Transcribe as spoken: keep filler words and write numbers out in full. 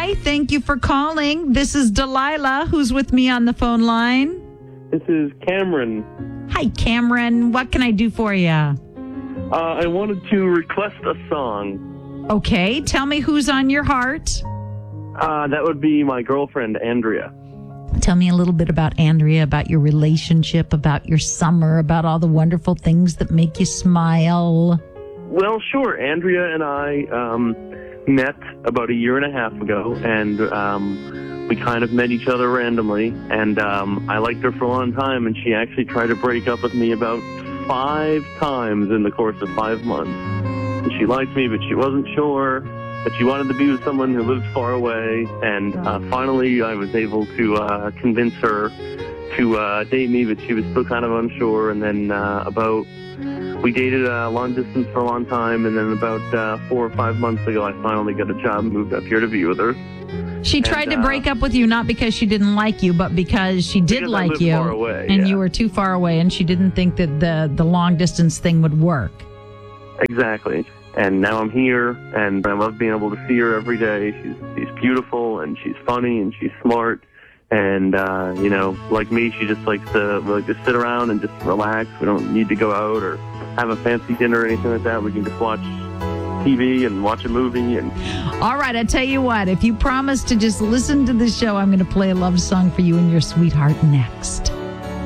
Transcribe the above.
Hi, thank you for calling. This is Delilah, who's with me on the phone line. This is Cameron. Hi, Cameron. What can I do for you? Uh, I wanted to request a song. Okay, tell me who's on your heart. Uh, that would be my girlfriend, Andrea. Tell me a little bit about Andrea, about your relationship, about your summer, about all the wonderful things that make you smile. Well, sure. Andrea and I um, met about a year and a half ago, and um, we kind of met each other randomly, and um, I liked her for a long time, and she actually tried to break up with me about five times in the course of five months. And she liked me, but she wasn't sure, but she wanted to be with someone who lived far away, and uh, finally I was able to uh, convince her to uh, date me, but she was still kind of unsure, and then uh, about... We dated uh, long distance for a long time, and then about uh, four or five months ago, I finally got a job and moved up here to be with her. She and, tried to uh, break up with you not because she didn't like you, but because she did because I like lived you, far away, and yeah. you were too far away, and she didn't think that the, the long distance thing would work. Exactly. And now I'm here, and I love being able to see her every day. She's she's beautiful, and she's funny, and she's smart. And, uh, you know, like me, she just likes to like to sit around and just relax. We don't need to go out or have a fancy dinner or anything like that. We can just watch T V and watch a movie. And All right, I tell you what, if you promise to just listen to the show, I'm going to play a love song for you and your sweetheart next.